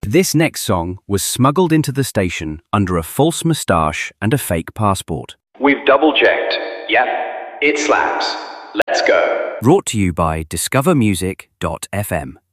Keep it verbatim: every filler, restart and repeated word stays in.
This next song was smuggled into the station under a false moustache and a fake passport. We've double-checked. Yep, it slaps. Let's go. Brought to you by discover music dot f m.